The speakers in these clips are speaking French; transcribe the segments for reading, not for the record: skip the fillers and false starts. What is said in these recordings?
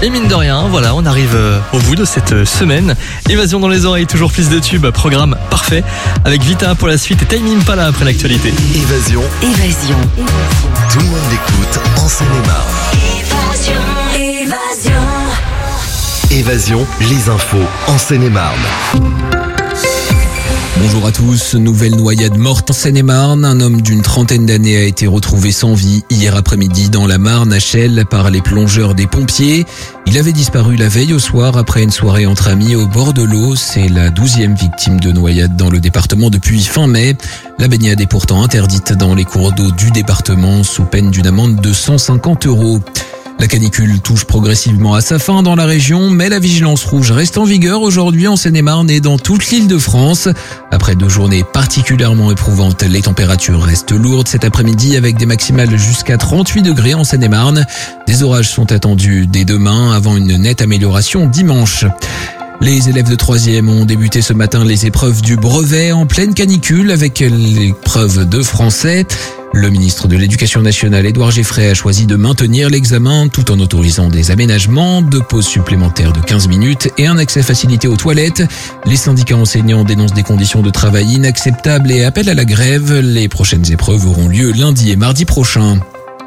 Et mine de rien, voilà, on arrive au bout de cette semaine. Évasion dans les oreilles, toujours plus de tubes, programme parfait. Avec Vita pour la suite et Tame Impala après l'actualité. Évasion. Tout le monde l'écoute en Seine-et-Marne. Évasion, les infos en Seine-et-Marne. Bonjour à tous, nouvelle noyade morte en Seine-et-Marne. Un homme d'une trentaine d'années a été retrouvé sans vie hier après-midi dans la Marne à Chelles par les plongeurs des pompiers. Il avait disparu la veille au soir après une soirée entre amis au bord de l'eau. C'est la 12e victime de noyade dans le département depuis fin mai. La baignade est pourtant interdite dans les cours d'eau du département sous peine d'une amende de 150 €. La canicule touche progressivement à sa fin dans la région, mais la vigilance rouge reste en vigueur aujourd'hui en Seine-et-Marne et dans toute l'Île-de-France. Après 2 journées particulièrement éprouvantes, les températures restent lourdes cet après-midi avec des maximales jusqu'à 38 degrés en Seine-et-Marne. Des orages sont attendus dès demain avant une nette amélioration dimanche. Les élèves de 3e ont débuté ce matin les épreuves du brevet en pleine canicule avec l'épreuve de français. Le ministre de l'Éducation nationale, Édouard Geoffrey, a choisi de maintenir l'examen tout en autorisant des aménagements, 2 pauses supplémentaires de 15 minutes et un accès facilité aux toilettes. Les syndicats enseignants dénoncent des conditions de travail inacceptables et appellent à la grève. Les prochaines épreuves auront lieu lundi et mardi prochain.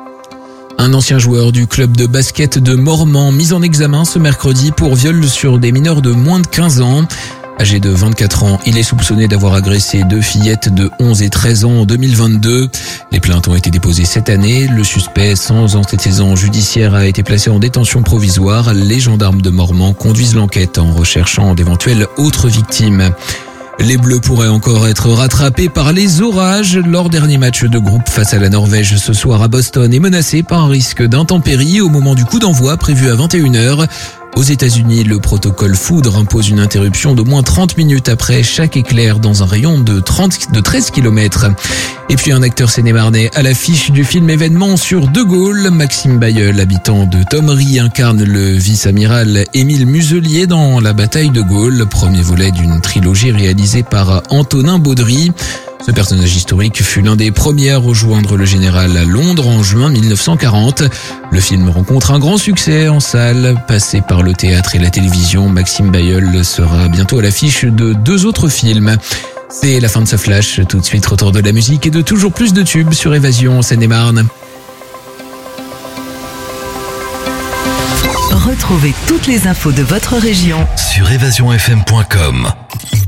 Un ancien joueur du club de basket de Mormant mis en examen ce mercredi pour viol sur des mineurs de moins de 15 ans. Âgé de 24 ans, il est soupçonné d'avoir agressé 2 fillettes de 11 et 13 ans en 2022. Les plaintes ont été déposées cette année. Le suspect, sans antécédent judiciaire, a été placé en détention provisoire. Les gendarmes de Mormant conduisent l'enquête en recherchant d'éventuelles autres victimes. Les Bleus pourraient encore être rattrapés par les orages. Leur dernier match de groupe face à la Norvège ce soir à Boston est menacé par un risque d'intempéries au moment du coup d'envoi prévu à 21h. Aux États-Unis, le protocole foudre impose une interruption d'au moins 30 minutes après chaque éclair dans un rayon de 13 km. Et puis un acteur seine-et-marnais à l'affiche du film événement sur De Gaulle. Maxime Bailleul, habitant de Thomery, incarne le vice-amiral Émile Muselier dans La bataille de Gaulle, premier volet d'une trilogie réalisée par Antonin Baudry. Ce personnage historique fut l'un des premiers à rejoindre le général à Londres en juin 1940. Le film rencontre un grand succès en salle. Passé par le théâtre et la télévision, Maxime Bailleul sera bientôt à l'affiche de 2 autres films. C'est la fin de ce flash. Tout de suite, retour de la musique et de toujours plus de tubes sur Évasion en Seine-et-Marne. Retrouvez toutes les infos de votre région Sur évasionfm.com.